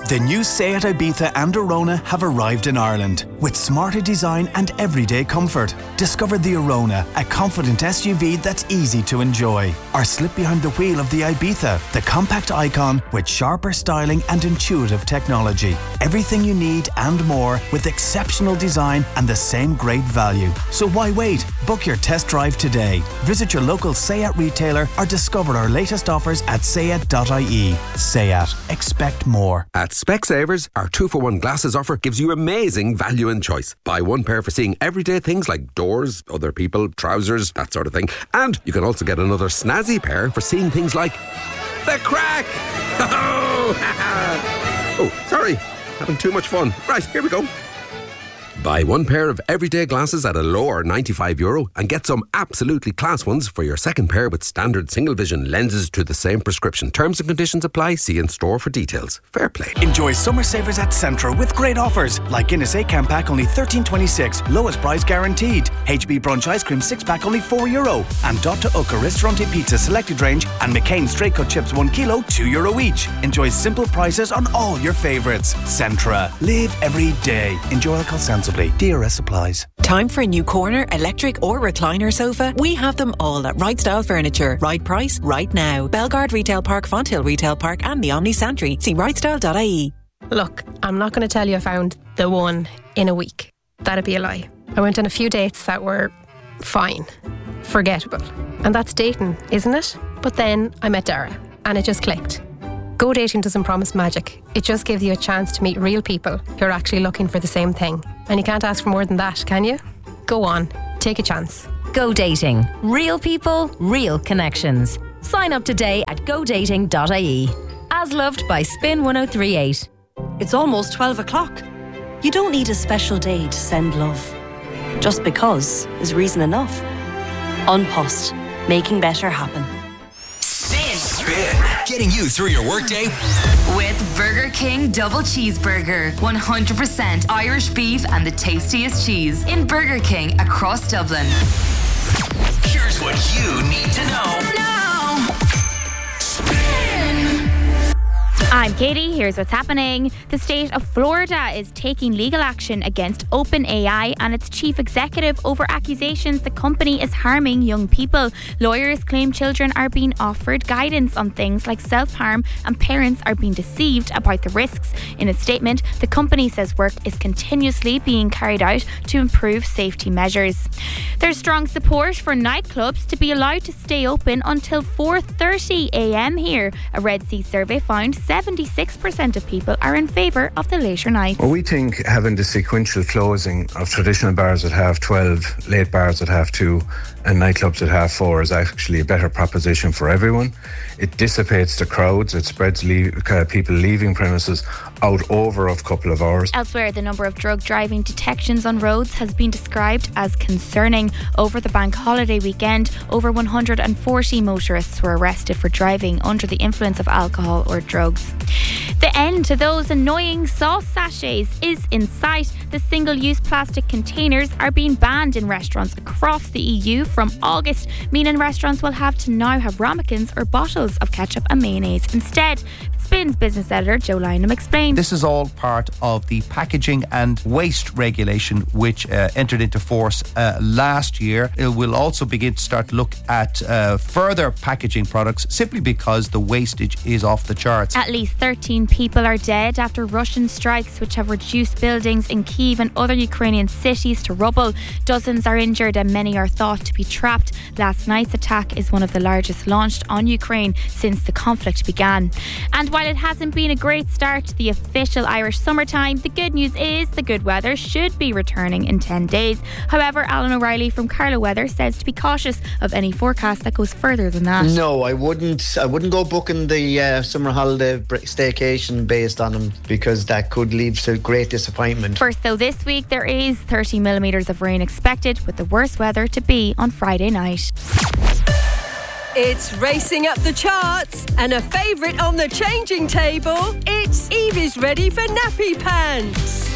The new Seat Ibiza and Arona have arrived in Ireland with smarter design and everyday comfort. Discover the Arona, a confident SUV that's easy to enjoy. Or slip behind the wheel of the Ibiza, the compact icon with sharper styling and intuitive technology. Everything you need and more with exceptional design and the same great value. So why wait? Book your test drive today. Visit your local Seat retailer or discover our latest offers at seat.ie. Seat. Expect more. At Specsavers, our 2-for-1 glasses offer gives you amazing value and choice. Buy one pair for seeing everyday things like doors, other people, trousers, that sort of thing. And you can also get another snazzy pair for seeing things like the crack. Oh, sorry. Having too much fun. Right, here we go. Buy one pair of everyday glasses at a lower €95 and get some absolutely class ones for your second pair with standard single vision lenses to the same prescription. Terms and conditions apply. See in store for details. Fair play. Enjoy summer savers at Centra with great offers like Guinness 8-can pack only €13.26, lowest price guaranteed. HB Brunch ice cream 6-pack only €4, and Dr. Ucca Ristorante Pizza selected range and McCain straight cut chips 1 kilo €2 each. Enjoy simple prices on all your favourites. Centra. Live every day. Enjoy alcohol sensibly. DRS applies. Time for a new corner, electric or recliner sofa? We have them all at Right Style Furniture. Right price, right now. Belgard Retail Park, Fonthill Retail Park and the Omni Santry. See rightstyle.ie. Look, I'm not going to tell you I found the one in a week. That'd be a lie. I went on a few dates that were fine, forgettable. And that's dating, isn't it? But then I met Dara and it just clicked. Go dating doesn't promise magic. It just gives you a chance to meet real people who are actually looking for the same thing. And you can't ask for more than that, can you? Go on, take a chance. Go dating. Real people, real connections. Sign up today at godating.ie. As loved by Spin 1038. It's almost 12 o'clock. You don't need a special day to send love. Just because is reason enough. Unpost, making better happen. Spin. Getting you through your workday. With Burger King Double Cheeseburger. 100% Irish beef and the tastiest cheese in Burger King across Dublin. Here's what you need to know. Now. Spin. I'm Katie, here's what's happening. The state of Florida is taking legal action against OpenAI and its chief executive over accusations the company is harming young people. Lawyers claim children are being offered guidance on things like self-harm and parents are being deceived about the risks. In a statement, the company says work is continuously being carried out to improve safety measures. There's strong support for nightclubs to be allowed to stay open until 4:30 a.m. here. A Red C survey found 76% of people are in favour of the later nights. Well, we think having the sequential closing of traditional bars at 12:30, late bars at 2:30 and nightclubs at 4:30 is actually a better proposition for everyone. It dissipates the crowds, it spreads people leaving premises out over a couple of hours. Elsewhere, the number of drug driving detections on roads has been described as concerning. Over the bank holiday weekend, over 140 motorists were arrested for driving under the influence of alcohol or drugs. The end to those annoying sauce sachets is in sight. The single-use plastic containers are being banned in restaurants across the EU from August, meaning restaurants will have to now have ramekins or bottles of ketchup and mayonnaise instead. Spin's business editor Joe Lynham explained. This is all part of the packaging and waste regulation which entered into force last year. It will also begin to start to look at further packaging products simply because the wastage is off the charts. At least 13 people are dead after Russian strikes which have reduced buildings in Kyiv and other Ukrainian cities to rubble. Dozens are injured and many are thought to be trapped. Last night's attack is one of the largest launched on Ukraine since the conflict began. And while it hasn't been a great start to the official Irish summertime, the good news is the good weather should be returning in 10 days. However, Alan O'Reilly from Carlow Weather says to be cautious of any forecast that goes further than that. No, I wouldn't go booking the summer holiday staycation based on them because that could lead to great disappointment. First though, this week there is 30 millimetres of rain expected, with the worst weather to be on Friday night. It's racing up the charts and a favourite on the changing table. It's Evie's ready for nappy pants.